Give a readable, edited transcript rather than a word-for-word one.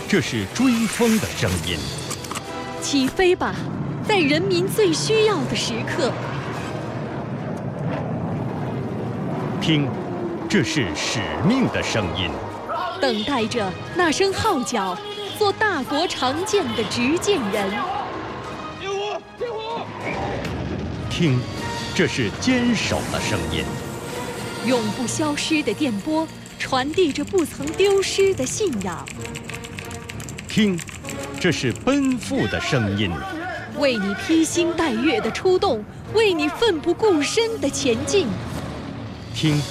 这是追风的声音。 起飞吧，在人民最需要的时刻。 听，这是使命的声音。 等待着那声号角，做大国长剑的执剑人。 点火！点火！ 听，这是坚守的声音。 永不消失的电波，传递着不曾丢失的信仰。 听，这是奔赴的声音。 为你披星戴月的出动，为你奋不顾身的前进。 听。